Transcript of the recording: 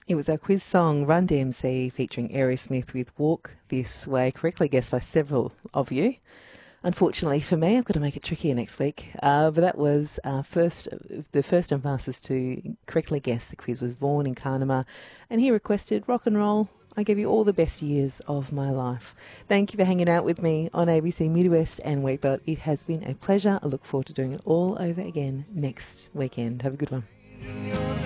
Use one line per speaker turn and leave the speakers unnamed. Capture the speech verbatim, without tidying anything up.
It was our quiz song Run D M C featuring Aerosmith with Walk This Way, correctly guessed by several of you. Unfortunately for me, I've got to make it trickier next week. Uh, but that was uh, first, the first and fastest to correctly guess the quiz was Vaughan in Carnama, and he requested rock and roll. I gave you all the best years of my life. Thank you for hanging out with me on A B C Midwest and Wakebelt. It has been a pleasure. I look forward to doing it all over again next weekend. Have a good one.